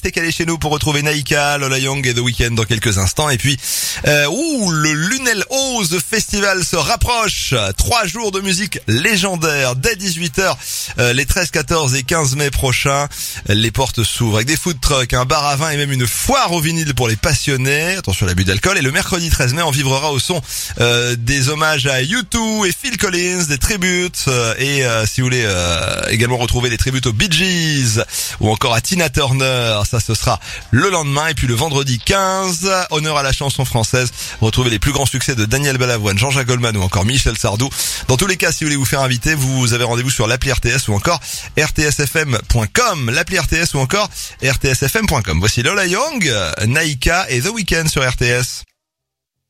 T'es calé chez nous pour retrouver Naïka, Lola Young et The Weeknd dans quelques instants. Et puis, le Lunel Oz Festival se rapproche. 3 jours de musique légendaire dès 18h, les 13, 14 et 15 mai prochains. Les portes s'ouvrent avec des food trucks, un bar à vin et même une foire au vinyle pour les passionnés. Attention à l'abus d'alcool. Et le mercredi 13 mai, on vibrera au son des hommages à U2 et Phil Collins, des tributes et si vous voulez également retrouver des tributes aux Bee Gees ou encore à Tina Turner. Ça, ce sera le lendemain. Et puis le vendredi 15, honneur à la chanson française. Retrouvez les plus grands succès de Daniel Balavoine, Jean-Jacques Goldman ou encore Michel Sardou. Dans tous les cas, si vous voulez vous faire inviter, vous avez rendez-vous sur l'appli RTS ou encore rtsfm.com. L'appli RTS ou encore rtsfm.com. Voici Lola Young, Naïka et The Weeknd sur RTS.